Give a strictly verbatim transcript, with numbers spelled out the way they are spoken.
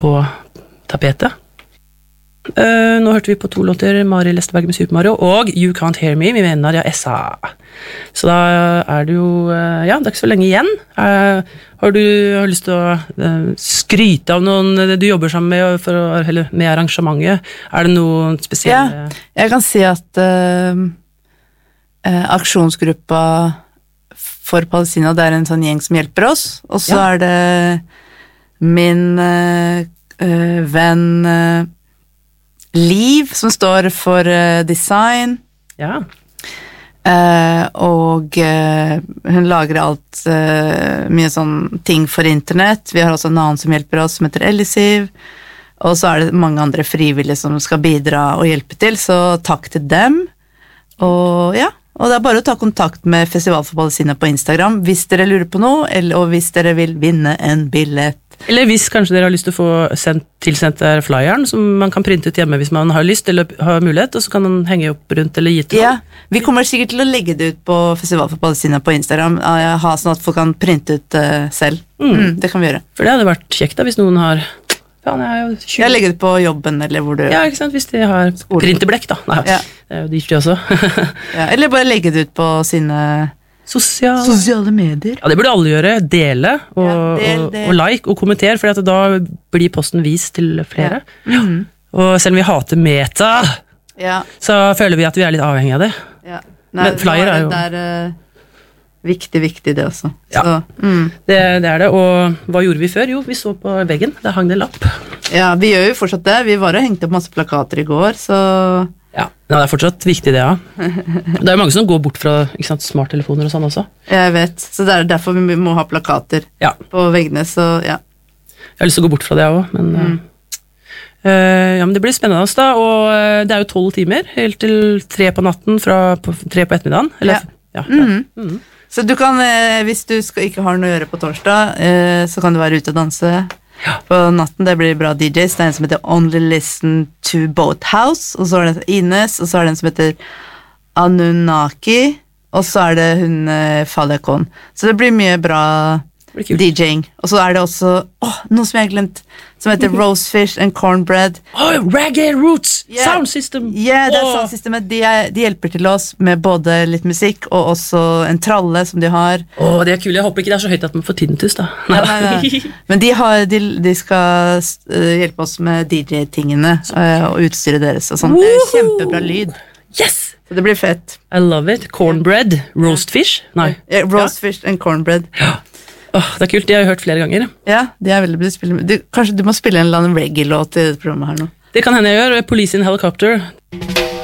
på tapetet. Uh, nå hørte vi på to låter, Mari Lesterberg med Super Mario, og You Can't Hear Me med Nadia Essa. Så da er det jo, uh, ja, det er ikke så lenge igjen. Uh, har du har lyst til å uh, skryte av noen du jobber sammen med, for å, eller med arrangementet? Er det noen spesielle? Ja, jeg kan si at uh, uh, aksjonsgruppa for Palestina, det er en sånn gjeng som hjelper oss, og så ja. Er det min uh, uh, venn uh, Liv, som står for uh, design. Ja. Uh, og uh, hun lager alt, uh, mye sånn ting for internett. Vi har også en annen som hjelper oss, som heter Ellisiv. Og så er det mange andre frivillige som skal bidra og hjelpe til, så takk til dem. Og ja, og det er bare å ta kontakt med Festival for Palestina på Instagram hvis dere lurer på noe, eller, og hvis dere vil vinne en billett. Eller hvis kanskje dere har lyst til å få sendt, tilsendt der flyeren, som man kan printe ut hjemme hvis man har lyst, eller har mulighet, og så kan man henge opp rundt eller gi til ja, vi kommer sikkert til å legge det ut på Festival for Palestina på Instagram, ha sånn at folk kan printe ut uh, selv. Mm. Mm, det kan vi gjøre. For det hadde vært kjekt da, hvis noen har... Ja, jeg, er jo tjue... jeg legger det på jobben, eller hvor du... Ja, ikke sant, hvis de har printerblekk da. Nei, ja. Det er jo dyrt det også. Ja, eller bare legge det ut på sine... Sosiale. Sosiale medier. Ja, det burde alle gjøre. Dele og, ja, del, del. og, og like og kommenter, for da blir posten vist til flere. Ja. Mm-hmm. Og selv om vi hater meta, ja. Så føler vi at vi er litt avhengig av det. Ja. Nei, men flyer er jo... Det er uh, viktig, viktig det også. Ja, så, mm. det, det er det. Og hva gjorde vi før? Jo, vi så på veggen. Der hang det en lapp. Ja, vi gjør jo fortsatt det. Vi var og hengte opp masse plakater i går, så... Ja, det er fortsatt viktig det, ja. Det er jo mange som går bort fra ikke sant, smarttelefoner og sånn også. Jeg vet, så det er derfor vi må ha plakater ja. På veggene, så ja. Jeg har lyst til å gå bort fra det også, men... Mm. Uh, ja, men det blir spennende da, og uh, det er jo tolv timer, helt til tre på natten, fra på, tre på ettermiddagen. Eller, ja. Ja, mm-hmm. Mm. Så du kan, eh, hvis du skal, ikke har noe å gjøre på torsdag, eh, så kan du være ute og danse... Ja. På natten, det blir bra D Js. Det er en som heter Only Listen to Boathouse, og så er det Ines, og så er det en som heter Anunnaki, og så er det hun uh, Falakon. Så det blir mye bra DJing. Og så er det også oh, noe som jeg har glemt, som heter Rosefish and Cornbread. Oh, Reggae Roots! Yeah. Sound System! Ja, yeah, det er oh. Sound Systemet. De, er, de hjelper til oss med både litt musikk og også en tralle som de har. Åh, oh, det er kul. Jeg håper ikke det er så høyt at man får tinnitus da. Nei, nei, nei. Men de, har, de, de skal uh, hjelpe oss med D J-tingene uh, og utstyret deres og sånt. Det er jo kjempebra lyd. Yes! Så det blir fett. I love it. Cornbread. Roastfish? Nei. Yeah, roastfish ja. And cornbread. Ja. Åh, det er kult, de har jeg hørt flere ganger. Ja, de er veldig bra å spille med. Du, kanskje du må spille en eller annen reggae-låt i dette programmet her nå. Det kan hende jeg gjør. Police in Helicopter.